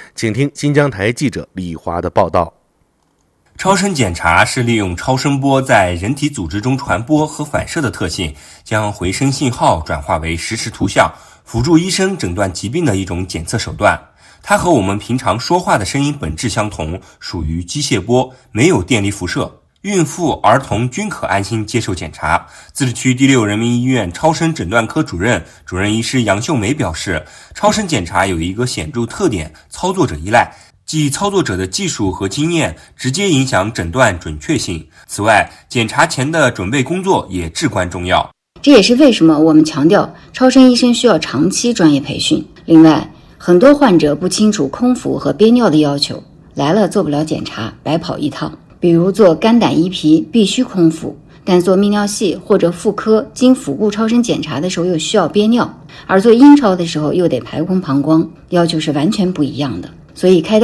请听新疆台记者李华的报道。 超声检查是利用超声波在人体组织中传播和反射的特性，将回声信号转化为实时图像，辅助医生诊断疾病的一种检测手段。它和我们平常说话的声音本质相同，属于机械波，没有电离辐射。孕妇、儿童均可安心接受检查。自治区第6人民医院超声诊断科主任医师杨秀梅表示，超声检查有一个显著特点，操作者依赖，即操作者的技术和经验直接影响诊断准确性。此外，检查前的准备工作也至关重要。 这也是为什么我们强调超声医生需要长期专业培训。另外，很多患者不清楚空腹和憋尿的要求，来了做不了检查，白跑一趟。比如做肝胆胰脾必须空腹，但做泌尿系或者妇科经腹部超声检查的时候又需要憋尿，而做阴超的时候又得排空膀胱，要求是完全不一样的。所以开单